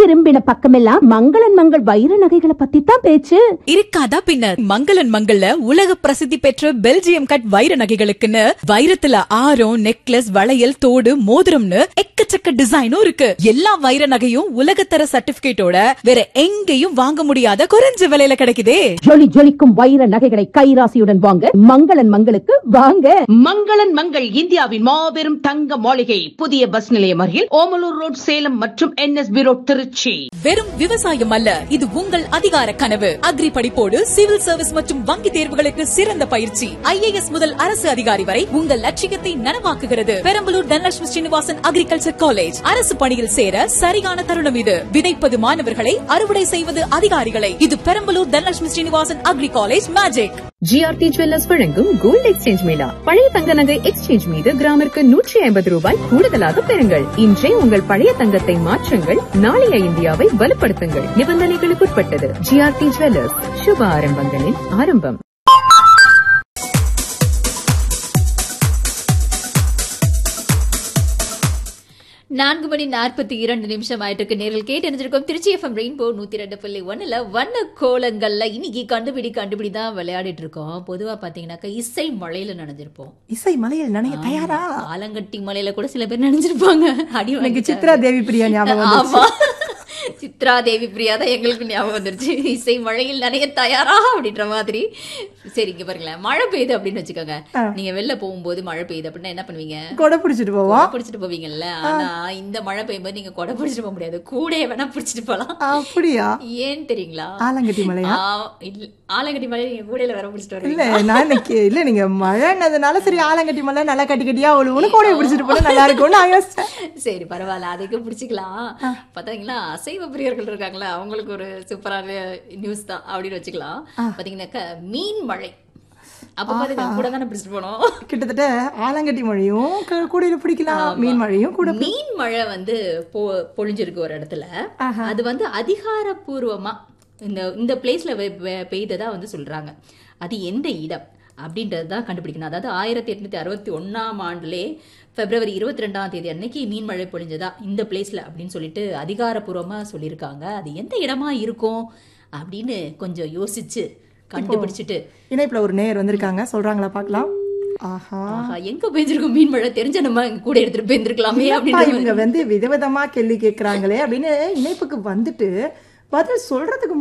திரும்பின பக்கமெல்லாம் மங்களன் மங்கள் வைர நகைகளை பத்தி தான் பேச்சு. இருக்காதா பின்னர், மங்களன் மங்கள்ல உலக பிரசித்தி பெற்ற பெல்ஜியம் கட் வைர நகைகளுக்குன்னு வைரத்துல ஆரம், நெக்லஸ், வளையல், தோடு, மோதிரம்னு எக்கச்சக்க டிசைனும் இருக்கு. எல்லா வைர நகையும் உலகத்தர சர்டிபிகேட்டோட வேற எங்கேயும் வாங்க முடியாத குறைஞ்ச விலையில கிடைக்குதே. ஜொலி ஜொலிக்கும் வைர நகைகளை கைராசியுடன் வாங்க மங்களன் மங்களுக்கு வாங்க. மங்களன் மங்கள் இந்தியாவின் மாபெரும் தங்க மாளிகை, புதிய பஸ் நிலையம் அருகில் ஓமலூர் ரோட், சேலம் மற்றும் NSB ரோட், திருச்சி. வெறும் விவசாயம் அல்ல, இது உங்கள் அதிகார கனவு. அக்ரி படிப்போடு சிவில் சர்வீஸ் மற்றும் வங்கி தேர்வுகளுக்கு சிறந்த பயிற்சி. IAS முதல் அரசு அதிகாரி வரை உங்கள் லட்சியத்தை நனவாக்குகிறது. Perambalur Dhanalakshmi Srinivasan agriculture college. அரசு பணியில் சேர சரியான தருணம் இது. விதைப்பது மாணவர்களை, அறுவடை செய்வது அதிகாரிகளை. இது Perambalur Dhanalakshmi Srinivasan agri college magic. GRT jewellers வழங்கும் கோல்ட் எக்ஸ்சேஞ்ச் மேளா. பழைய தங்க நகை எக்ஸ்சேஞ்ச் மீது கிராமிற்கு 150 ரூபாய் கூடுதலாக பெறுங்கள். இன்றே உங்கள் பழைய தங்கத்தை மாற்றுங்கள், நாளைய இந்தியாவை வலுப்படுத்துங்கள். நிபந்தனைகளுக்குட்பட்டது. GRT ஜுவல்லர்ஸ், சுப ஆரம்பங்களின் ஆரம்பம். நான்கு மணி 42 நிமிஷம் ஆயிட்டு நேரில் கேட்டு தெரிஞ்சிருக்கோம். திருச்சி FM ரெயின்போ 102.1 வண்ண கோலங்கள்ல இன்னைக்கு கண்டுபிடி தான் விளையாடிட்டு இருக்கோம். பொதுவா பாத்தீங்கன்னாக்கா இசை மழையில நனைஞ்சிருப்போம். இசை மலையில் நனைய தயாரா? ஆலங்கட்டி மலையில கூட சில பேர் நனைஞ்சிருப்பாங்க. அடி சித்ரா தேவி பிரியா ஞாபகம். ஆமா, சித்ரா தேவி பிரியா தான் எங்களுக்கு ஞாபகம் வந்துருச்சு. இசை மழையில் நனைய தயாரா அப்படின்ற மாதிரி. சரி, இங்க பாருங்களேன், மழை பெய்யுது அப்படின்னு வச்சுக்கோங்க. நீங்க வெளில போகும்போது மழை பெய்யுது அப்படின்னா என்ன பண்ணுவீங்க? கொடை பிடிச்சிட்டு போவோம். பிடிச்சிட்டு போவீங்கல்ல. ஆனா இந்த மழை பெய்யும்போது நீங்க கொடை பிடிச்சிட்டு போக முடியாது, கூடையே வேணா பிடிச்சிட்டு போலாம். அப்படியா? ஏன் தெரியுங்களா? ஆலங்கட்டி மலையா? ஆலங்கட்டி மலை நீங்க கூடையில வேற பிடிச்சிட்டு வரீங்க. இல்ல, நான் இல்ல, நீங்க மழைன்னதுனால சரி ஆலங்கட்டி மலை நல்லா கட்டி கட்டியா ஒழுங்கு கூடையை பிடிச்சிட்டு போனா நல்லா இருக்கும்னு. சரி, பரவாயில்ல, அதுக்கு பிடிச்சிக்கலாம். பாத்தீங்களா, அசைவ பிரியர்கள் இருக்காங்களா, அவங்களுக்கு ஒரு சூப்பரான நியூஸ் தான் அப்படின்னு வச்சுக்கலாம். பாத்தீங்கன்னாக்கா மீன் மழை அப்ப பாத்தீங்கன்னா கூட தானே பிடிச்சிட்டு போனோம். கிட்டத்தட்ட ஆலங்கட்டி மழையும் கூடையில பிடிக்கலாம், மீன் மழையும் கூட. மீன் மழை பொழிஞ்சிருக்கு ஒரு இடத்துல. அது அதிகாரப்பூர்வமா இந்த பிளேஸ்ல பெய்ததா சொல்றாங்க. அது எந்த இடம் அப்படின்றதுதான் கண்டுபிடிக்கணும். அதாவது 1861ஆம் ஆண்டுலே February 22ஆம் தேதி அன்னைக்கு மீன் மழை பொழிஞ்சதா இந்த பிளேஸ்ல அப்படின்னு சொல்லிட்டு அதிகாரப்பூர்வமா சொல்லியிருக்காங்க. அது எந்த இடமா இருக்கும் அப்படின்னு கொஞ்சம் யோசிச்சு கண்டுபிடிச்சிட்டு இணைப்புல ஒரு நேயர் வந்திருக்காங்க, சொல்றாங்களா பாக்கலாம். எங்க பெஞ்சிருக்கும் மீன் மழை, தெரிஞ்ச நம்ம கூட எடுத்துட்டு போயிருக்கலாமே அப்படின்னு இவங்க விதவிதமா கேள்வி கேட்கறாங்களே அப்படின்னு இணைப்புக்கு வந்துட்டு பதில் சொல்றதுக்கு